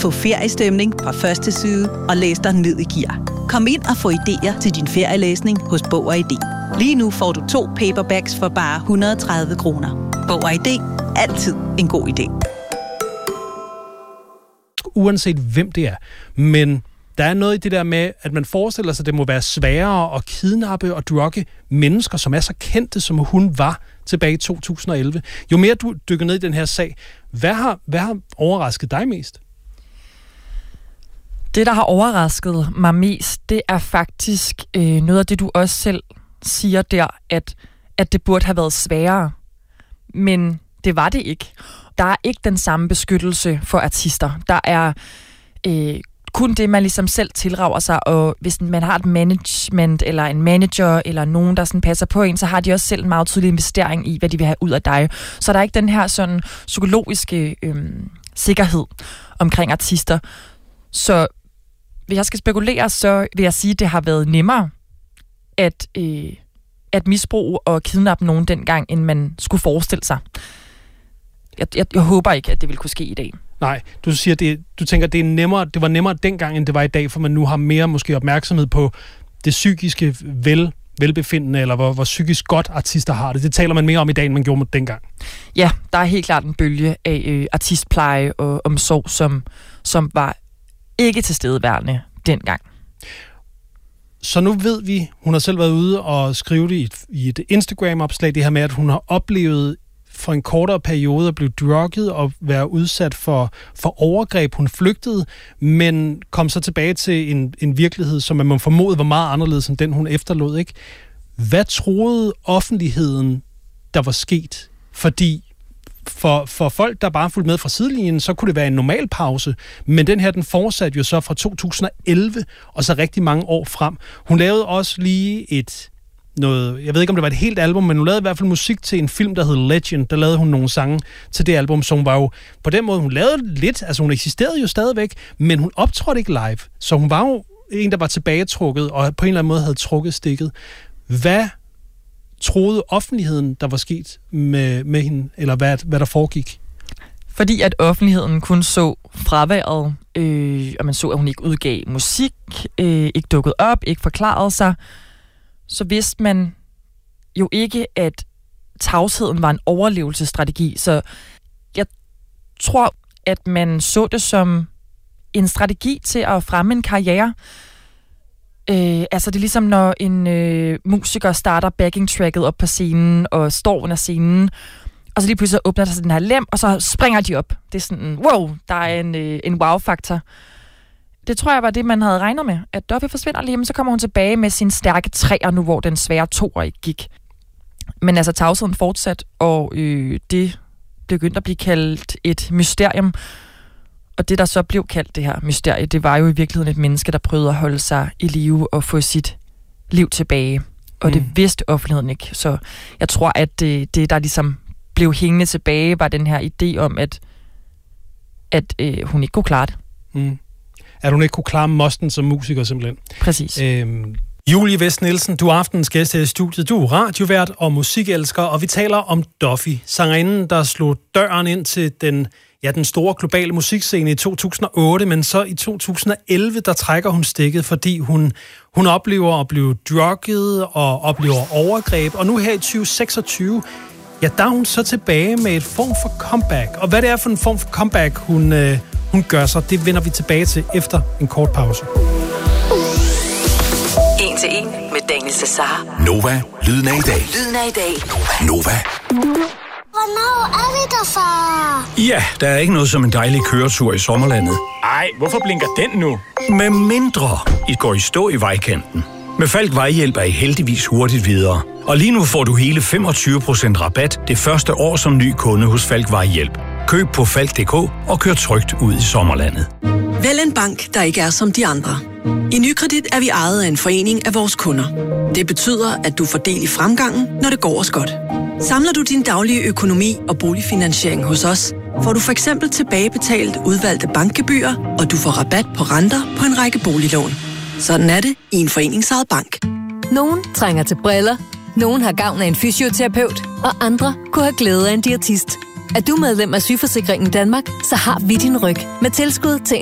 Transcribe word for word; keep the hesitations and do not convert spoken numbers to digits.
Få feriestemning fra første side og læs dig ned i gear. Kom ind og få idéer til din ferielæsning hos Bog og I D. Lige nu får du to paperbacks for bare et hundrede og tredive kroner. Bog og I D. Altid en god idé. Uanset hvem det er. Men der er noget i det der med, at man forestiller sig, at det må være sværere at kidnappe og drugge mennesker, som er så kendte, som hun var tilbage i to tusind og elleve. Jo mere du dykker ned i den her sag, hvad har, hvad har overrasket dig mest? Det, der har overrasket mig mest, det er faktisk øh, noget af det, du også selv siger der, at, at det burde have været sværere. Men det var det ikke. Der er ikke den samme beskyttelse for artister. Der er øh, kun det, man ligesom selv tilrager sig, og hvis man har et management, eller en manager, eller nogen, der sådan passer på en, så har de også selv en meget tydelig investering i, hvad de vil have ud af dig. Så der er ikke den her sådan psykologiske øh, sikkerhed omkring artister. Så hvis jeg skal spekulere, så vil jeg sige, at det har været nemmere at, øh, at misbruge og kidnappe nogen dengang, end man skulle forestille sig. Jeg, jeg, jeg håber ikke, at det vil kunne ske i dag. Nej, du siger, det, du tænker, det er nemmere, det var nemmere dengang, end det var i dag, for man nu har mere måske opmærksomhed på det psykiske vel, velbefindende, eller hvor, hvor psykisk godt artister har det. Det taler man mere om i dag, end man gjorde dengang. Ja, der er helt klart en bølge af øh, artistpleje og omsorg, som, som var ikke tilstedeværende dengang. Så nu ved vi, hun har selv været ude og skrive det i et, i et Instagram-opslag, det her med, at hun har oplevet for en kortere periode at blive drugget og være udsat for, for overgreb. Hun flygtede, men kom så tilbage til en, en virkelighed, som man må formode var meget anderledes end den, hun efterlod, ikke? Hvad troede offentligheden, der var sket? Fordi For, for folk, der bare fulgte med fra sidelinjen, så kunne det være en normal pause. Men den her, den fortsatte jo så fra to tusind og elleve, og så rigtig mange år frem. Hun lavede også lige et, noget, jeg ved ikke, om det var et helt album, men hun lavede i hvert fald musik til en film, der hed Legend. Der lavede hun nogle sange til det album, som var jo, på den måde, hun lavede lidt, altså hun eksisterede jo stadigvæk, men hun optrådte ikke live. Så hun var jo en, der var tilbagetrukket, og på en eller anden måde havde trukket stikket. Hvad troede offentligheden, der var sket med, med hende, eller hvad, hvad der foregik? Fordi at offentligheden kun så fraværet, øh, og man så, at hun ikke udgav musik, øh, ikke dukkede op, ikke forklarede sig, så vidste man jo ikke, at tavsheden var en overlevelsesstrategi. Så jeg tror, at man så det som en strategi til at fremme en karriere. Øh, altså det er ligesom, når en øh, musiker starter backing-tracket op på scenen og står under scenen, og så lige pludselig åbner der sig den her lem, og så springer de op. Det er sådan, wow, der er en, øh, en wow-faktor. Det tror jeg var det, man havde regnet med. At Duffy forsvinder lige, men så kommer hun tilbage med sin stærke træer nu, hvor den svære toer ikke gik. Men altså tavsheden fortsat, og øh, det begyndte at blive kaldt et mysterium. Og det, der så blev kaldt det her mysterie, det var jo i virkeligheden et menneske, der prøvede at holde sig i live og få sit liv tilbage. Og mm. det vidste offentligheden ikke. Så jeg tror, at det, det der ligesom blev hængende tilbage, var den her idé om, at, at øh, hun ikke kunne klare det. Mm. At hun ikke kunne klare mosten som musiker, simpelthen. Præcis. Øhm, Julie Vest Nielsen, du er aftenens gæst her i studiet. Du er radiovært og musikelsker, og vi taler om Duffy, sangerinden, der slog døren ind til den, ja, den store globale musikscene i to tusind og otte, men så i to tusind og elleve, der trækker hun stikket, fordi hun, hun oplever at blive drugget og oplever overgreb, og nu her i tyve seksogtyve, ja, der er hun så tilbage med et form for comeback. Og hvad det er for en form for comeback, hun, øh, hun gør sig, det vender vi tilbage til efter en kort pause. En til en med Daniel Cesar. Nova, lyden af i dag. Lyden af i dag. Nova. Hvornår er vi der, far? Ja, der er ikke noget som en dejlig køretur i sommerlandet. Ej, hvorfor blinker den nu? Med mindre I går i stå i vejkanten. Med Falk Vejhjælp er I heldigvis hurtigt videre. Og lige nu får du hele femogtyve procent rabat det første år som ny kunde hos Falk Vejhjælp. Køb på falk punktum d k og kør trygt ud i sommerlandet. Vælg en bank, der ikke er som de andre. I Nykredit er vi ejet af en forening af vores kunder. Det betyder, at du får del i fremgangen, når det går os godt. Samler du din daglige økonomi og boligfinansiering hos os, får du for eksempel tilbagebetalt udvalgte bankgebyrer, og du får rabat på renter på en række boliglån. Sådan er det i en foreningsejet bank. Nogen trænger til briller, nogen har gavn af en fysioterapeut, og andre kunne have glæde af en diætist. Er du medlem af Sygeforsikringen Danmark, så har vi din ryg med tilskud til